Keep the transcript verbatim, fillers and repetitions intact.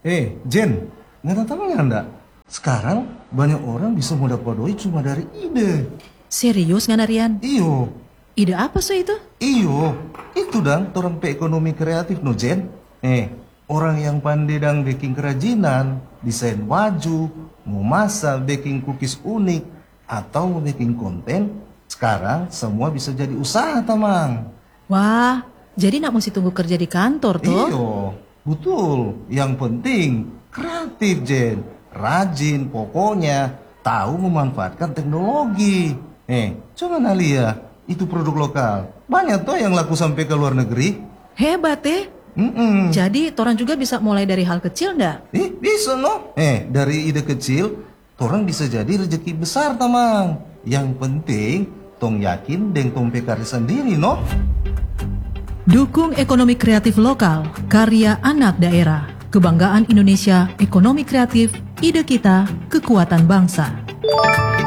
Eh, Jen, nggak tahu nggak anda? Sekarang banyak orang bisa mendapat cuma dari ide. Serius nggak Rian? Iyo, Ide apa sih itu? iyo, itu dang orang pe ekonomi kreatif no Jen. Eh, orang yang pandai dang baking kerajinan, desain baju, mau masak, baking cookies unik, atau mau baking konten, sekarang semua bisa jadi usaha tamang. Wah, jadi nak mesti tunggu kerja di kantor tuh? Iyo, betul. Yang penting kreatif Jen, rajin, pokoknya tahu memanfaatkan teknologi. Eh, coba Nalia, itu produk lokal. Banyak tuh yang laku sampai ke luar negeri. Hebat eh. Mm-mm. Jadi orang juga bisa mulai dari hal kecil ndak? Eh, bisa no. Eh, dari ide kecil, orang bisa jadi rezeki besar tamang. Yang penting, tong yakin deng tong pekari sendiri no. Dukung ekonomi kreatif lokal, karya anak daerah. Kebanggaan Indonesia, ekonomi kreatif, ide kita, kekuatan bangsa.